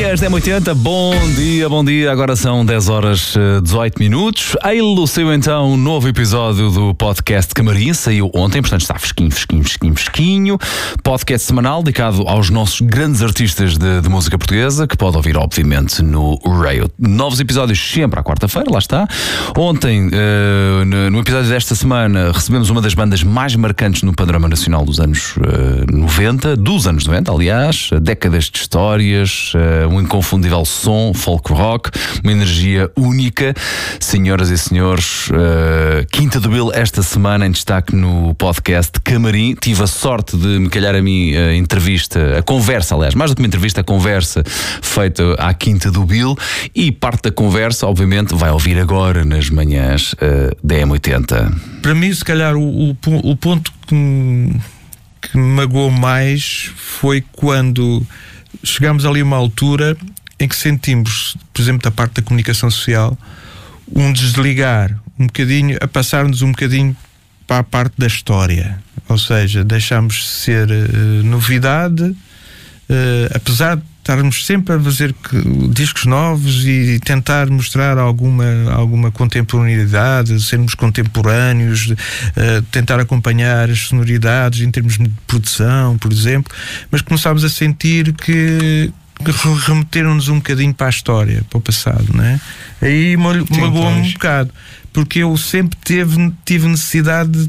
Manhãs 10h80, bom dia, agora são 10h18. Ele saiu então um novo episódio do podcast Camarim, saiu ontem, portanto está fresquinho. Podcast semanal dedicado aos nossos grandes artistas de música portuguesa, que pode ouvir obviamente no Radio. Novos episódios sempre à quarta-feira, lá está. Ontem, no episódio desta semana, recebemos uma das bandas mais marcantes no panorama nacional dos anos 90, aliás, décadas de histórias, um inconfundível som, folk rock, uma energia única. Senhoras e senhores, Quinta do Bill esta semana em destaque no podcast Camarim. Tive a sorte de me calhar a mim a conversa, mais do que uma entrevista, a conversa feita à Quinta do Bill, e parte da conversa, obviamente, vai ouvir agora nas manhãs da M80. Para mim, se calhar, o ponto que me magoou mais foi quando chegámos ali a uma altura em que sentimos, por exemplo, da parte da comunicação social, um desligar um bocadinho, a passar-nos um bocadinho para a parte da história. Ou seja, deixámos de ser novidade, apesar de estarmos sempre a fazer discos novos e tentar mostrar alguma contemporaneidade, sermos contemporâneos, tentar acompanhar as sonoridades em termos de produção, por exemplo, mas começámos a sentir que remeteram-nos um bocadinho para a história, para o passado, não é? Aí magoou-me um bocado, porque eu sempre tive necessidade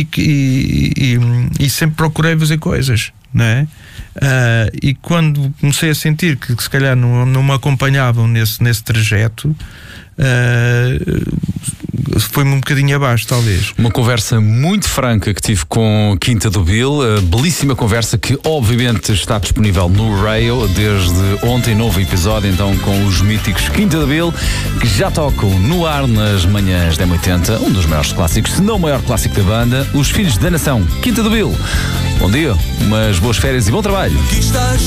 e sempre procurei fazer coisas, não é? E quando comecei a sentir que se calhar não me acompanhavam nesse trajeto, foi-me um bocadinho abaixo, talvez. Uma conversa muito franca que tive com Quinta do Bill, belíssima conversa que obviamente está disponível no Radio desde ontem, novo episódio então com os míticos Quinta do Bill, que já tocam no ar nas manhãs da M80, um dos maiores clássicos, se não o maior clássico da banda, Os Filhos da Nação. Quinta do Bill, bom dia, umas boas férias e bom trabalho. Aqui estás